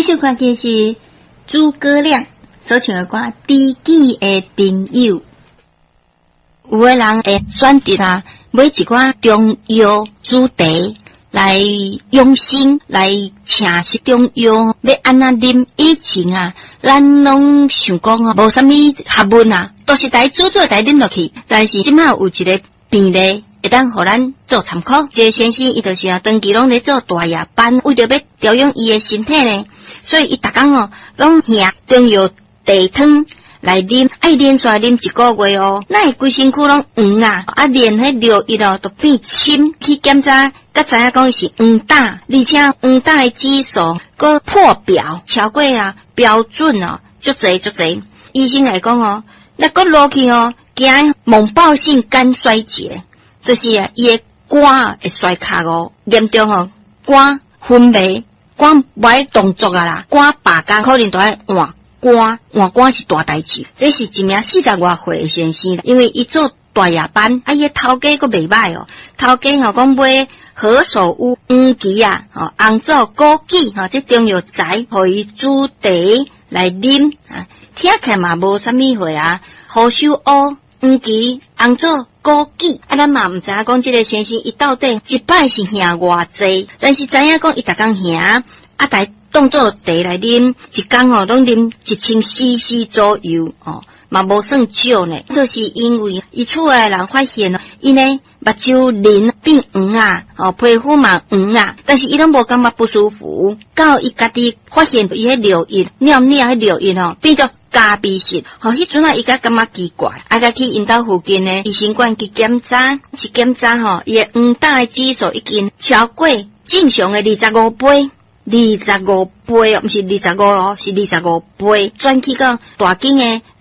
首歌曲是诸葛亮所唱的歌《知己的朋友》。有的人会选择买一寡中药主题来用心来请食中药，要安怎啉？以前咱拢想讲无啥物学问都是来煮来啉落去。但是即摆有一个便利，会当互咱做参考。这个先生伊就是长期拢咧做大夜班，为着要调养伊的身体呢，所以伊逐工拢喝中药茶汤来啉，爱连续啉1个月那会规身躯拢黄连迄尿液都变深。去检查，才知影讲伊是黄疸，而且黄疸的指数佫破表，超过标准足侪。医生来讲那佫落去惊猛暴性肝衰竭，就是伊的肝会衰卡严重肝昏迷，肝无爱动作啦，肝罢工可能都要换肝是大代志。这是一名40多岁的先生，因为伊做大夜班，伊的头家佫袂歹头家讲买何首乌黄芪红枣枸杞这中药材，互伊煮茶来啉听起来嘛无啥物货何首乌黄芪红枣枸杞咱嘛毋知影讲这个先生伊到底一摆是喝偌济，但是知影讲伊逐工喝来当做茶来啉，一工拢啉1000cc 左右嘛无算少呢。就是因为伊厝内人发现伊呢目睭鳞变黄皮肤嘛黄但是伊拢无感觉不舒服。到伊家己发现伊迄尿液尿迄尿液变作咖啡色迄阵伊才感觉奇怪，甲去因兜附近的医生馆去检查，伊的黄疸的指数已经超过正常的25倍。25倍毋是25是25倍，转去到大间的